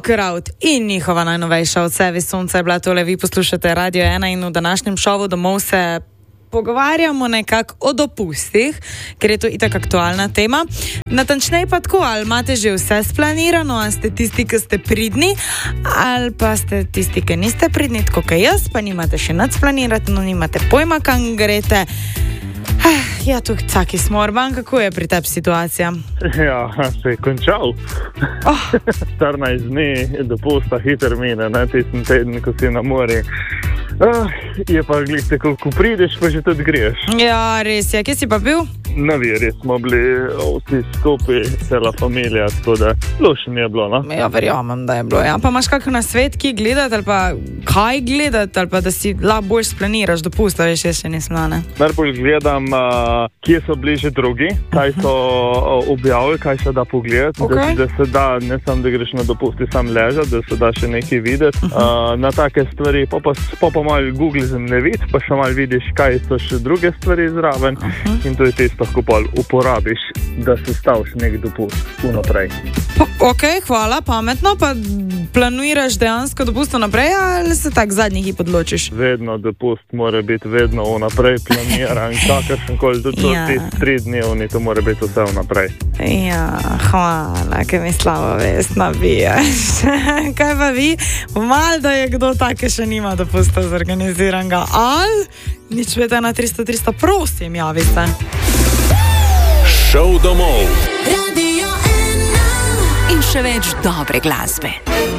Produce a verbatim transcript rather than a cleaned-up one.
Kraut in njihova najnovejša od Sevi sonca je bila tole. Vi poslušate Radio ena in v današnjem šovu Domov se pogovarjamo nekako o dopustih, ker je to itak aktualna tema. Natančneje pa tako, ali imate že vse splanirano, ali ste tisti, ki ste pridni, ali pa ste tisti, ki niste pridni, tako kot jaz, pa nimate še nič splanirati, no nimate pojma, kam greste. Ja, tu caki smo, Urban, kako je pri tebi situacija? Ja, se je končal. Oh. štirinajst dni dopusta hiter mine, ne, tistem teden, ko si na morju. Uh, je pa glih tako, ko prideš, pa že tudi greš. Ja, res je. Kje si pa bil? Na Viri smo bili vsi skupaj, cela familija, tako da lušno mi je bilo, no? Ja, verjamem, da je bilo. Ja, pa imaš kakšen nasvet, ki gledati, ali pa kaj gledati, ali pa da si la bolj splaniraš dopusta, veš, jaz še nisem, ne? Najbolj gledam, uh, kje so bliže drugi, kaj so uh, objavili, kaj se da pogledati, Okay. da, da se da, ne samo da greš na dopusti sam ležati, da se da še nekaj videti. Uh, na take stvari, pa pa, pa, pa malo Google zemljevid, pa še malo vidiš, kaj so še druge stvari zraven. Uh-huh. In to je tisto, ko pa uporabiš, da se staviš nek dopust vnaprej. Ok, hvala, pametno. Pa planiraš dejansko dopust vnaprej ali se tak zadnjih hip odločiš? Vedno dopust mora biti vedno vnaprej planiran, kakršen koli, tudi Ja. ti tri dnevni, to mora biti vse vnaprej. Ja, hvala, ker mi slabo vest nabijaš. Kaj pa vi? Mal, da je kdo take še nima dopusta zorganiziranega. Ali? Nič vete na tristo tristo, prosim, javi se. Šov domov. Radio ena. In še več dobre glasbe.